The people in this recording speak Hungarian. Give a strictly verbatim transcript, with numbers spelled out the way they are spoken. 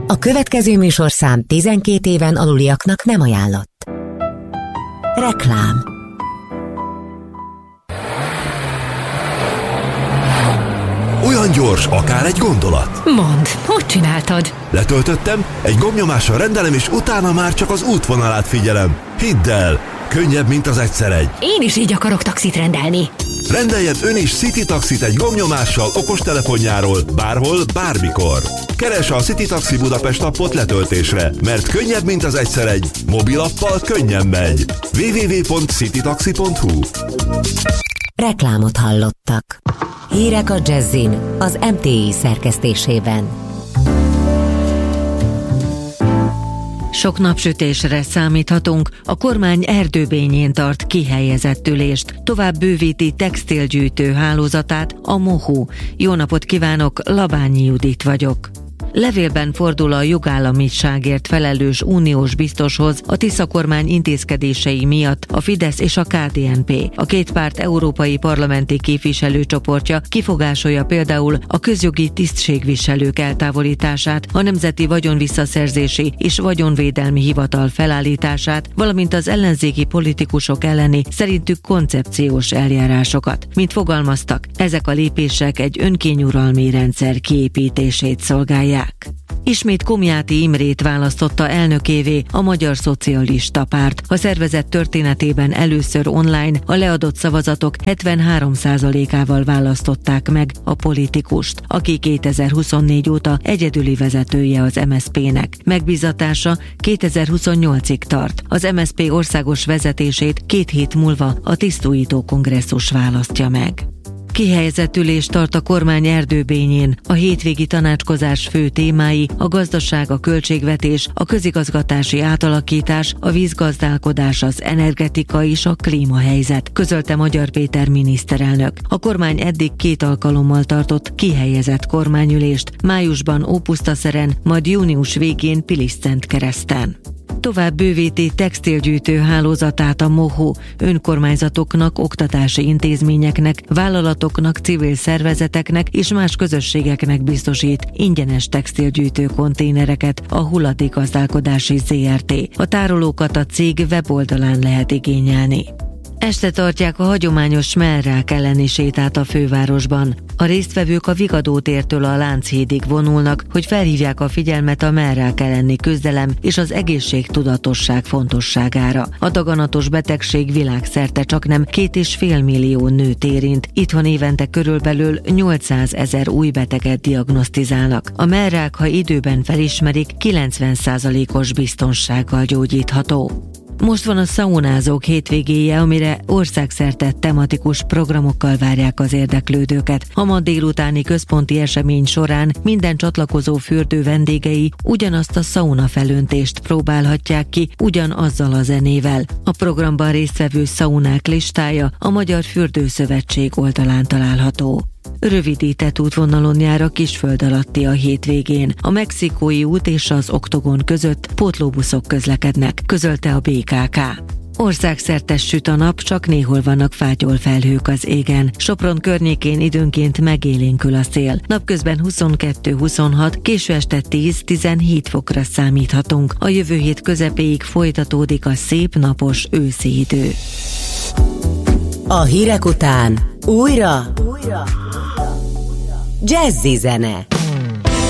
A következő műsorszám tizenkét éven aluliaknak nem ajánlott. Reklám. Olyan gyors, akár egy gondolat. Mondd, hogy csináltad? Letöltöttem, egy gombnyomással rendelem, és utána már csak az útvonalát figyelem. Hidd el, könnyebb, mint az egyszer egy. Én is így akarok taxit rendelni. Rendeljen ön is City Taxit egy gombnyomással okostelefonjáról, bárhol, bármikor. Keresse a City Taxi Budapest appot letöltésre, mert könnyebb, mint az egyszer egy. Mobilappal könnyen megy. double-u double-u double-u pont citytaxi pont hu. Reklámot hallottak. Hírek a Jazzin az em té i szerkesztésében. Sok napsütésre számíthatunk, a kormány erdőbényén tart kihelyezett ülést, tovább bővíti textilgyűjtő hálózatát a MOHU. Jó napot kívánok, Labányi Judit vagyok. Levélben fordul a jogállamiságért felelős uniós biztoshoz a Tisza kormány intézkedései miatt a Fidesz és a ká dé en pé. A két párt európai parlamenti képviselőcsoportja kifogásolja például a közjogi tisztségviselők eltávolítását, a Nemzeti Vagyonvisszaszerzési és Vagyonvédelmi Hivatal felállítását, valamint az ellenzéki politikusok elleni szerintük koncepciós eljárásokat. Mint fogalmaztak, ezek a lépések egy önkényuralmi rendszer kiépítését szolgálják. Ismét Komjáti Imrét választotta elnökévé a Magyar Szocialista Párt. A szervezet történetében először online a leadott szavazatok hetvenhárom százalékával választották meg a politikust, aki kétezer-huszonnégy óta egyedüli vezetője az em es zé pének. Megbízatása kétezer-huszonnyolcig tart. Az em es zé pé országos vezetését két hét múlva a tisztújító kongresszus választja meg. Kihelyezett ülést tart a kormány erdőbényén. A hétvégi tanácskozás fő témái a gazdaság, a költségvetés, a közigazgatási átalakítás, a vízgazdálkodás, az energetika és a klímahelyzet, közölte Magyar Péter miniszterelnök. A kormány eddig két alkalommal tartott kihelyezett kormányülést, májusban Ópusztaszeren, majd június végén Pilisszentkereszten. Tovább bővíti textilgyűjtő hálózatát a MOHU, önkormányzatoknak, oktatási intézményeknek, vállalatoknak, civil szervezeteknek és más közösségeknek biztosít ingyenes textilgyűjtő konténereket a Hulladékgazdálkodási zé er té. A tárolókat a cég weboldalán lehet igényelni. Este tartják a hagyományos mellrák elleni sétát a fővárosban. A résztvevők a Vigadó tértől a Lánchídig vonulnak, hogy felhívják a figyelmet a mellrák elleni küzdelem és az egészségtudatosság fontosságára. A daganatos betegség világszerte csaknem két és fél millió nőt érint. Itthon évente körülbelül nyolcszázezer új beteget diagnosztizálnak. A mellrák, ha időben felismerik, kilencven százalékos biztonsággal gyógyítható. Most van a szaunázók hétvégéje, amire országszerte tematikus programokkal várják az érdeklődőket. A ma délutáni központi esemény során minden csatlakozó fürdő vendégei ugyanazt a szaunafelöntést próbálhatják ki, ugyanazzal a zenével. A programban résztvevő szaunák listája a Magyar Fürdőszövetség oldalán található. Rövidített útvonalon jár a Kisföld alatti a hétvégén. A Mexikói út és az Oktogon között pótlóbuszok közlekednek, közölte a bé ká ká. Országszerte süt a nap, csak néhol vannak fátyolfelhők az égen. Sopron környékén időnként megélénkül a szél. Napközben huszonkettő-huszonhat, késő este tíz-tizenhét fokra számíthatunk. A jövő hét közepéig folytatódik a szép napos őszi idő. A hírek után újra, újra. Jazzy zene.